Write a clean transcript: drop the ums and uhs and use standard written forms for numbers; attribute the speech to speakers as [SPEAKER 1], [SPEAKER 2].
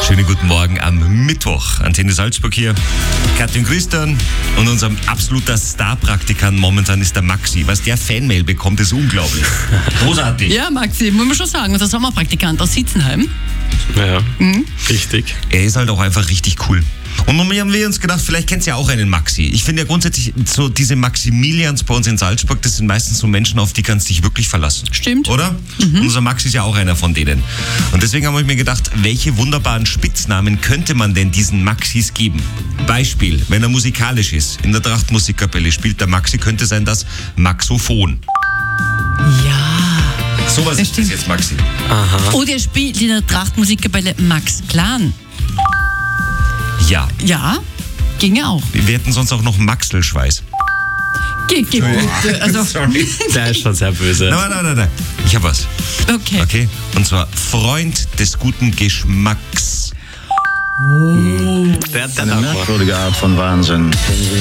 [SPEAKER 1] Schönen guten Morgen am Mittwoch. Antenne Salzburg hier. Katrin Christian und unser absoluter Star-Praktikant momentan ist der Maxi. Was der Fanmail bekommt, ist unglaublich. Großartig.
[SPEAKER 2] Ja, Maxi, muss man schon sagen, unser Sommerpraktikant aus Sitzenheim.
[SPEAKER 3] Ja, richtig.
[SPEAKER 1] Er ist halt auch einfach richtig cool. Und nun haben wir uns gedacht, vielleicht kennt ihr ja auch einen Maxi. Ich finde ja grundsätzlich, so diese Maximilians bei uns in Salzburg, das sind meistens so Menschen, auf die kannst du dich wirklich verlassen.
[SPEAKER 2] Stimmt.
[SPEAKER 1] Oder? Und unser Maxi ist ja auch einer von denen. Und deswegen habe ich mir gedacht, welche wunderbaren Spitznamen könnte man denn diesen Maxis geben? Beispiel, wenn er musikalisch ist, in der Trachtmusikkapelle spielt der Maxi, könnte sein das Maxophon.
[SPEAKER 2] Ja.
[SPEAKER 1] Sowas
[SPEAKER 2] Das
[SPEAKER 1] ist das
[SPEAKER 2] stimmt.
[SPEAKER 1] jetzt, Maxi.
[SPEAKER 3] Aha.
[SPEAKER 2] Oder er spielt in der Trachtmusikkapelle Max Plan.
[SPEAKER 1] Ja.
[SPEAKER 2] Ja, ginge auch.
[SPEAKER 1] Wir hätten sonst auch noch Maxelschweiß.
[SPEAKER 2] Bitte. Also,
[SPEAKER 1] Sorry.
[SPEAKER 3] Der ist schon sehr böse.
[SPEAKER 1] Nein. Ich habe was.
[SPEAKER 2] okay.
[SPEAKER 1] Okay? Und zwar Freund des guten Geschmacks.
[SPEAKER 3] Der hat
[SPEAKER 4] Eine
[SPEAKER 3] auch mal.
[SPEAKER 4] merkwürdige Art von Wahnsinn.